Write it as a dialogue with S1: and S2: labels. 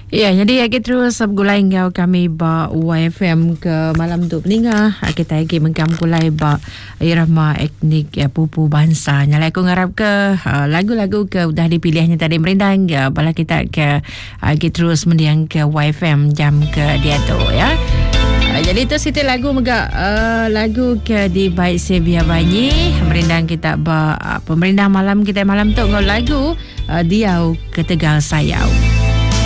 S1: Ya, jadi kita terus gulai ngau kami ba YFM ke malam tu peninga. Kita lagi mengkam gulai ba irama etnik pupu bangsa. Nyalai aku ngarap ke lagu-lagu ke udah dipilihnya tadi merindang ke bala kita ke kita terus mendiang ke YFM jam ke dia tu ya. Jadi itu situ lagu mega lagu ke di Baik Sevia Banyi merindang kita ba pemerintah malam kita malam tu ngau lagu Diau ke Tegal Sayau.